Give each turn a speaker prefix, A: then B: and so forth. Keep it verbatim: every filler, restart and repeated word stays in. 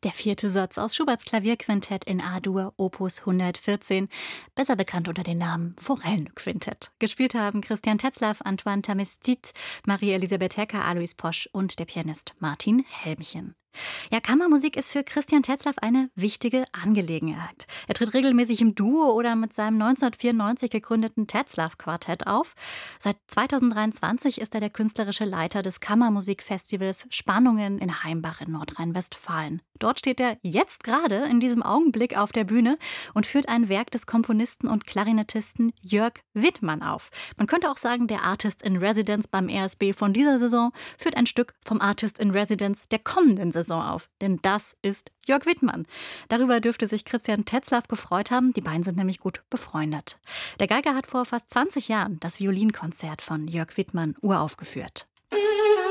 A: Der vierte Satz aus Schuberts Klavierquintett in A-Dur, Opus hundertvierzehn, besser bekannt unter dem Namen Forellenquintett. Gespielt haben Christian Tetzlaff, Antoine Tamestit, Marie-Elisabeth Hecker, Alois Posch und der Pianist Martin Helmchen. Ja, Kammermusik ist für Christian Tetzlaff eine wichtige Angelegenheit. Er tritt regelmäßig im Duo oder mit seinem neunzehnhundertvierundneunzig gegründeten Tetzlaff-Quartett auf. Seit zweitausenddreiundzwanzig ist er der künstlerische Leiter des Kammermusikfestivals Spannungen in Heimbach in Nordrhein-Westfalen. Dort steht er jetzt gerade in diesem Augenblick auf der Bühne und führt ein Werk des Komponisten und Klarinettisten Jörg Wittmann auf. Man könnte auch sagen, der Artist in Residence beim R S B von dieser Saison führt ein Stück vom Artist in Residence der kommenden Saison auf. Denn das ist Jörg Wittmann. Darüber dürfte sich Christian Tetzlaff gefreut haben. Die beiden sind nämlich gut befreundet. Der Geiger hat vor fast zwanzig Jahren das Violinkonzert von Jörg Wittmann uraufgeführt.